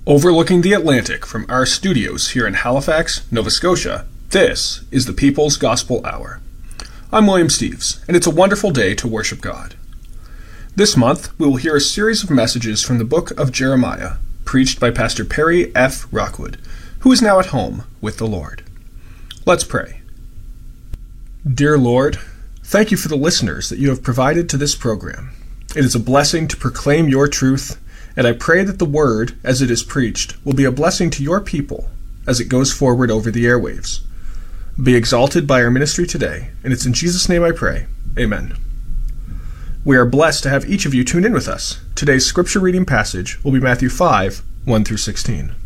Overlooking the Atlantic from our studios here in Halifax, Nova Scotia, this is the People's Gospel Hour. I'm William Steves, and it's a wonderful day to worship God. This month, we will hear a series of messages from the book of Jeremiah, preached by Pastor Perry F. Rockwood, who is now at home with the Lord. Let's pray. Dear Lord, thank you for the listeners that you have provided to this program. It is a blessing to proclaim your truth, and I pray that the word, as it is preached, will be a blessing to your people as it goes forward over the airwaves. Be exalted by our ministry today, and it's in Jesus' name I pray. Amen. We are blessed to have each of you tune in with us. Today's scripture reading passage will be Matthew 5, 1 through 16.